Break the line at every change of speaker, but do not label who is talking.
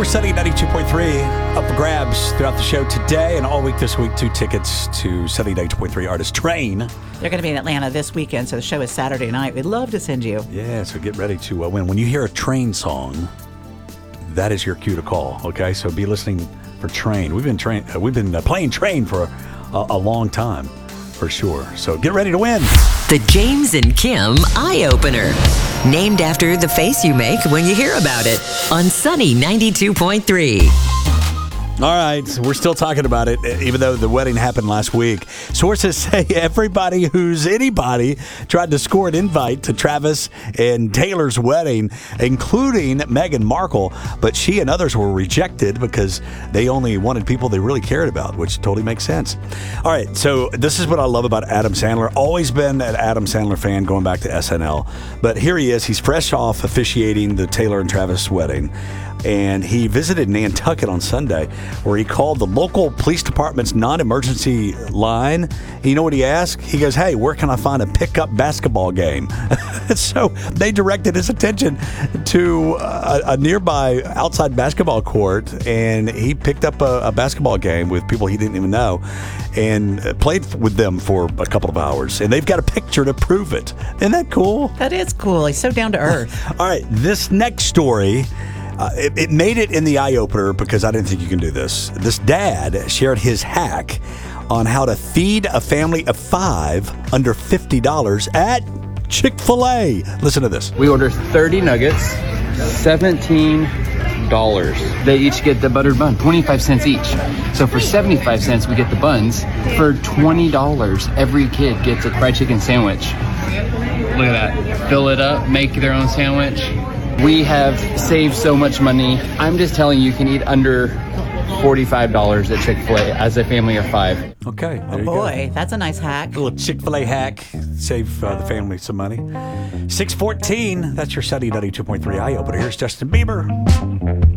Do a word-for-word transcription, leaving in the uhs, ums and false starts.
We're Sunny ninety-two point three up for grabs throughout the show today and all week this week. Two tickets to Sunny ninety-two point three Artist Train.
They're going to be in Atlanta this weekend, so the show is Saturday night. We'd love to send you.
Yeah, so get ready to uh, win. When you hear a Train song, that is your cue to call. Okay, so be listening for Train. We've been train. Uh, we've been uh, playing Train for a, a long time, for sure. So get ready to win.
The James and Kim Eye Opener. Named after the face you make when you hear about it on Sunny ninety-two point three.
All right, we're still talking about it, even though the wedding happened last week. Sources say everybody who's anybody tried to score an invite to Travis and Taylor's wedding, including Meghan Markle, but she and others were rejected because they only wanted people they really cared about, which totally makes sense. All right, so this is what I love about Adam Sandler. Always been an Adam Sandler fan going back to S N L, but here he is. He's fresh off officiating the Taylor and Travis wedding. And he visited Nantucket on Sunday, where he called the local police department's non-emergency line. And you know what he asked? He goes, hey, where can I find a pickup basketball game? So they directed his attention to a, a nearby outside basketball court, and he picked up a, a basketball game with people he didn't even know and played with them for a couple of hours. And they've got a picture to prove it. Isn't that cool?
That is cool. He's so down to earth.
All right, this next story... Uh, it, it made it in the eye opener because I didn't think you can do this. This dad shared his hack on how to feed a family of five under fifty dollars at Chick-fil-A. Listen to this.
We order thirty nuggets, seventeen dollars. They each get the buttered bun, twenty-five cents each. So for seventy-five cents, we get the buns. For twenty dollars, every kid gets a fried chicken sandwich. Look at that. Fill it up, make their own sandwich. We have saved so much money. I'm just telling you, you can eat under forty-five dollars at Chick-fil-A as a family of five.
Okay, there
Oh,
you
boy,
go.
that's a nice hack.
A little Chick-fil-A hack. Save uh, the family some money. six fourteen, that's your Sunny ninety-two point three eye opener. Here's Justin Bieber.